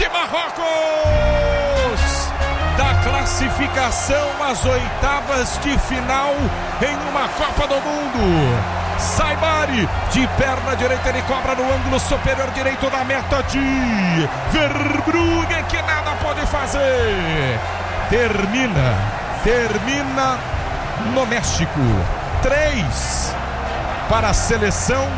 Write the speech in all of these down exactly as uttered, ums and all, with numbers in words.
de Marrocos, da classificação às oitavas de final em uma Copa do Mundo. Saibari, de perna direita, ele cobra no ângulo superior direito da meta de Verbruggen, que nada pode fazer. Termina, termina no México. Três para a seleção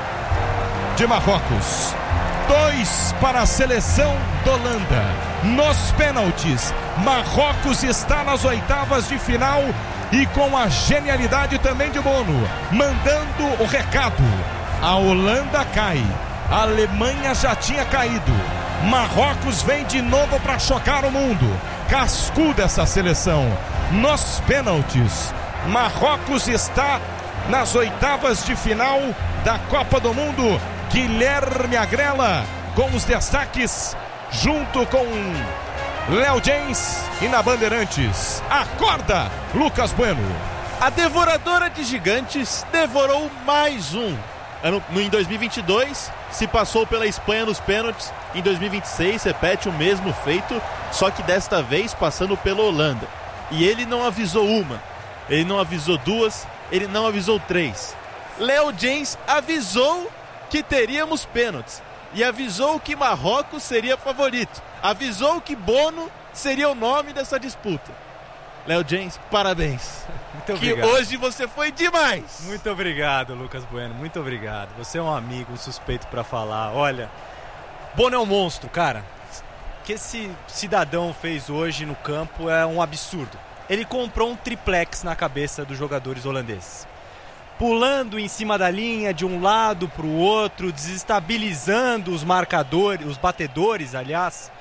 de Marrocos, dois para a seleção da Holanda. Nos pênaltis, Marrocos está nas oitavas de final e com a genialidade também de Bono, mandando o recado. A Holanda cai, a Alemanha já tinha caído, Marrocos vem de novo para chocar o mundo. Cascuda essa seleção. Nos pênaltis, Marrocos está nas oitavas de final da Copa do Mundo. Guilherme Agrela com os destaques junto com Léo James e na Bandeirantes. Acorda, Lucas Bueno. A devoradora de gigantes devorou mais um. No, em dois mil e vinte e dois, se passou pela Espanha nos pênaltis. Em dois mil e vinte e seis, repete o mesmo feito, só que desta vez passando pela Holanda. E ele não avisou uma, ele não avisou duas, ele não avisou três. Léo James avisou que teríamos pênaltis e avisou que Marrocos seria favorito. Avisou que Bono seria o nome dessa disputa. Léo James, parabéns. Muito obrigado. Que hoje você foi demais. Muito obrigado, Lucas Bueno. Muito obrigado. Você é um amigo, um suspeito pra falar. Olha, Bono é um monstro, cara. O que esse cidadão fez hoje no campo é um absurdo. Ele comprou um triplex na cabeça dos jogadores holandeses. Pulando em cima da linha de um lado para o outro, desestabilizando os marcadores, os batedores, aliás.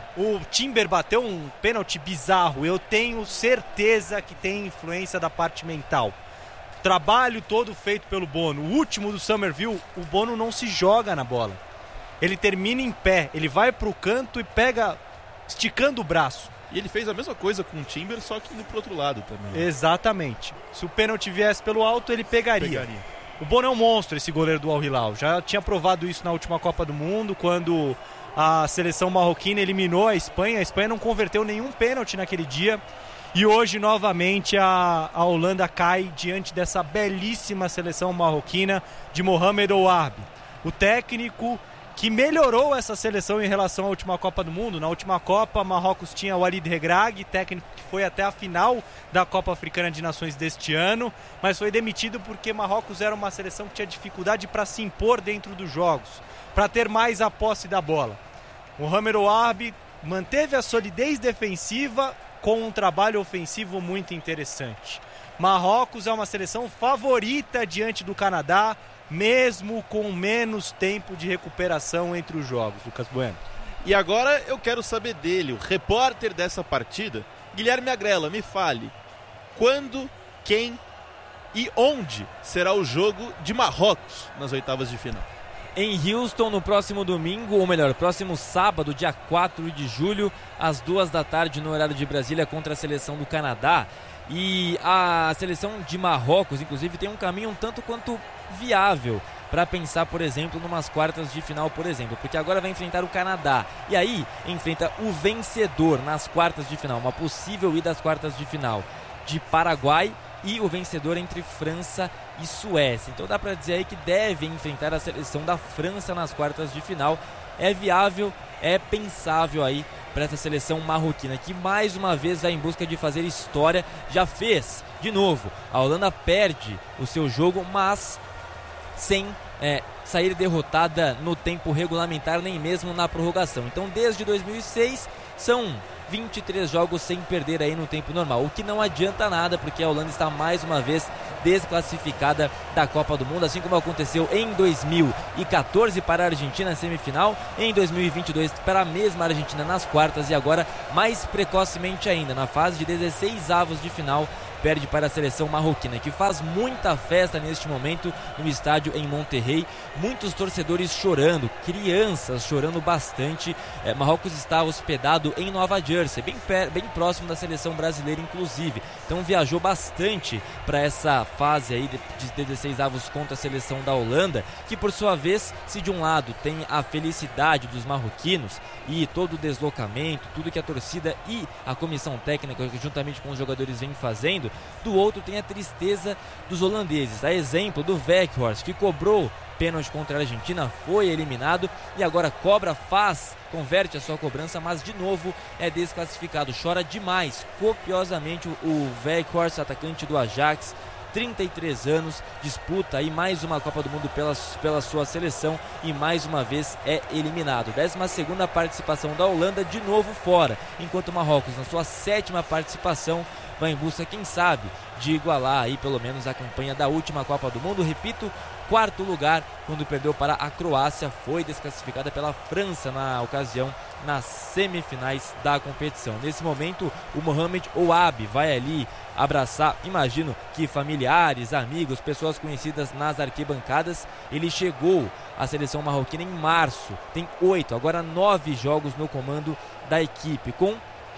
O Timber bateu um pênalti bizarro. Eu tenho certeza que tem influência da parte mental. O trabalho todo feito pelo Bono. O último do Summerville, o Bono não se joga na bola. Ele termina em pé, ele vai para o canto e pega esticando o braço. E ele fez a mesma coisa com o Timber, só que indo pro outro lado também. Exatamente. Se o pênalti viesse pelo alto, ele pegaria. pegaria. O Bono é um monstro, esse goleiro do Al Hilal. Já tinha provado isso na última Copa do Mundo, quando a seleção marroquina eliminou a Espanha. A Espanha não converteu nenhum pênalti naquele dia. E hoje, novamente, a, a Holanda cai diante dessa belíssima seleção marroquina de Mohamed Ouarbi. O técnico que melhorou essa seleção em relação à última Copa do Mundo. Na última Copa, Marrocos tinha o Walid Regragui, técnico que foi até a final da Copa Africana de Nações deste ano, mas foi demitido porque Marrocos era uma seleção que tinha dificuldade para se impor dentro dos jogos, para ter mais a posse da bola. Mohamed Ouarbi manteve a solidez defensiva com um trabalho ofensivo muito interessante. Marrocos é uma seleção favorita diante do Canadá, mesmo com menos tempo de recuperação entre os jogos. Lucas Bueno. E agora eu quero saber dele, o repórter dessa partida, Guilherme Agrela, me fale, quando, quem e onde será o jogo de Marrocos nas oitavas de final? Em Houston, no próximo domingo, ou melhor, próximo sábado, dia quatro de julho, às duas da tarde, no horário de Brasília, contra a seleção do Canadá. E a seleção de Marrocos, inclusive, tem um caminho um tanto quanto viável para pensar, por exemplo, numas quartas de final, por exemplo, porque agora vai enfrentar o Canadá e aí enfrenta o vencedor nas quartas de final, uma possível ida às quartas de final de Paraguai e o vencedor entre França e Suécia. Então dá para dizer aí que deve enfrentar a seleção da França nas quartas de final. É viável, é pensável aí para essa seleção marroquina, que mais uma vez vai em busca de fazer história. Já fez, de novo, a Holanda perde o seu jogo, mas sem é, sair derrotada no tempo regulamentar, nem mesmo na prorrogação. Então desde dois mil e seis são vinte e três jogos sem perder aí no tempo normal, o que não adianta nada, porque a Holanda está mais uma vez desclassificada da Copa do Mundo, assim como aconteceu em dois mil e catorze para a Argentina na semifinal, em dois mil e vinte e dois para a mesma Argentina nas quartas e agora mais precocemente ainda, na fase de dezesseis avos de final, perde para a seleção marroquina, que faz muita festa neste momento no estádio em Monterrey. Muitos torcedores chorando, crianças chorando bastante. É, Marrocos está hospedado em Nova Jersey, bem, bem próximo da seleção brasileira, inclusive. Então viajou bastante para essa fase aí de, de dezesseis avos contra a seleção da Holanda, que por sua vez, se de um lado tem a felicidade dos marroquinos e todo o deslocamento, tudo que a torcida e a comissão técnica juntamente com os jogadores vem fazendo, do outro tem a tristeza dos holandeses, a exemplo do Weghorst, que cobrou pênalti contra a Argentina, foi eliminado e agora cobra, faz, converte a sua cobrança, mas de novo é desclassificado. Chora demais, copiosamente, o Weghorst, atacante do Ajax, trinta e três anos, disputa aí mais uma Copa do Mundo pela, pela sua seleção e mais uma vez é eliminado. décima segunda participação da Holanda, de novo fora, enquanto o Marrocos, na sua sétima participação, vai em busca, quem sabe, de igualar aí pelo menos a campanha da última Copa do Mundo. Repito, quarto lugar, quando perdeu para a Croácia, foi desclassificada pela França na ocasião, nas semifinais da competição. Nesse momento, o Mohamed Ouabi vai ali abraçar, imagino que familiares, amigos, pessoas conhecidas nas arquibancadas. Ele chegou à seleção marroquina em março, tem oito, agora nove jogos no comando da equipe, com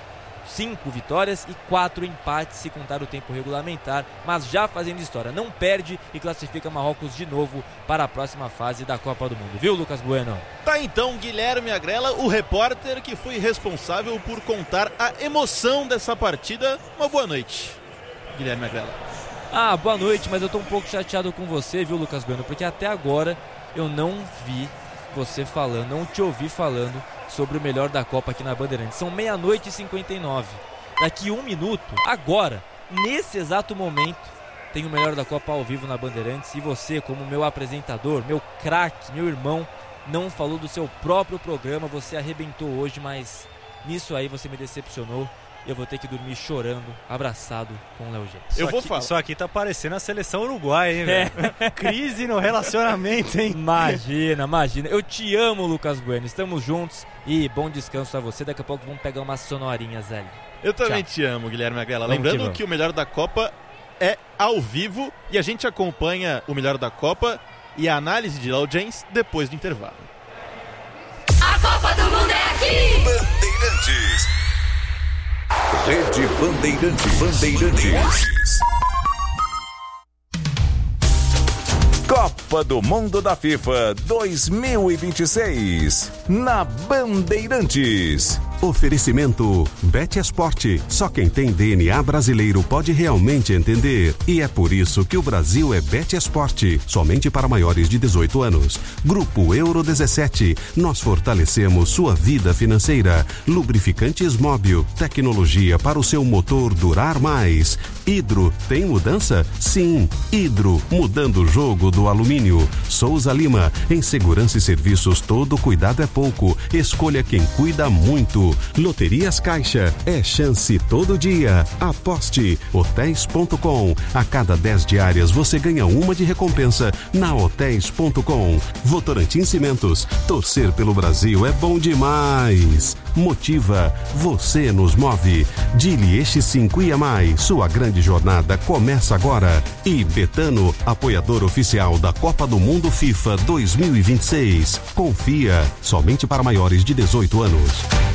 cinco vitórias e quatro empates, se contar o tempo regulamentar, mas já fazendo história, não perde e classifica Marrocos de novo para a próxima fase da Copa do Mundo, viu, Lucas Bueno? Tá então, Guilherme Agrela, o repórter que foi responsável por contar a emoção dessa partida. Uma boa noite, Guilherme Agrela. Ah, boa noite, mas eu tô um pouco chateado com você, viu, Lucas Bueno, porque até agora eu não vi você falando, não te ouvi falando sobre o melhor da Copa aqui na Bandeirantes. São meia-noite e cinquenta e nove. Daqui um minuto, agora, nesse exato momento, tem o melhor da Copa ao vivo na Bandeirantes. E você, como meu apresentador, meu craque, meu irmão, não falou do seu próprio programa. Você arrebentou hoje, mas nisso aí você me decepcionou. Eu vou ter que dormir chorando, abraçado com o Léo Gentes. Eu vou falar. Isso aqui tá parecendo a seleção uruguaia, hein, velho? É. Crise no relacionamento, hein? Imagina, imagina. Eu te amo, Lucas Bueno. Estamos juntos e bom descanso a você. Daqui a pouco vamos pegar umas sonorinhas ali. Eu também Tchau. te amo, Guilherme Agrela. Lembrando que, que o melhor da Copa é ao vivo e a gente acompanha o melhor da Copa e a análise de Léo Gentes depois do intervalo. A Copa do Mundo é aqui! Bandeirantes. Rede Bandeirantes. Bandeirantes. Copa do Mundo da FIFA dois mil e vinte e seis na Bandeirantes. Oferecimento Betesport. Só quem tem D N A brasileiro pode realmente entender. E é por isso que o Brasil é Betesport. Somente para maiores de dezoito anos. Grupo Euro dezessete. Nós fortalecemos sua vida financeira. Lubrificantes Móbil. Tecnologia para o seu motor durar mais. Hidro. Tem mudança? Sim. Hidro. Mudando o jogo do alumínio. Souza Lima. Em segurança e serviços, todo cuidado é pouco. Escolha quem cuida muito. Loterias Caixa, é chance todo dia. Aposte. hotéis ponto com. A cada dez diárias você ganha uma de recompensa na hotéis ponto com. Votorantim Cimentos, torcer pelo Brasil é bom demais. Motiva, você nos move. Dili Eixo cinco I A Mais, sua grande jornada começa agora. E Betano, apoiador oficial da Copa do Mundo FIFA dois mil e vinte e seis. Confia, somente para maiores de dezoito anos.